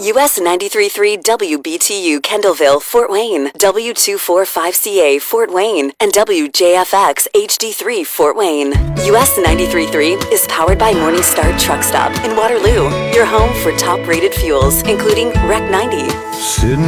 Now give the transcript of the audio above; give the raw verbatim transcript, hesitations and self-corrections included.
U S ninety-three point three W B T U Kendallville, Fort Wayne, W two forty-five C A Fort Wayne, and W J F X H D three Fort Wayne. U S ninety-three point three is powered by Morningstar Truck Stop in Waterloo, your home for top-rated fuels, including R E C ninety. Sitting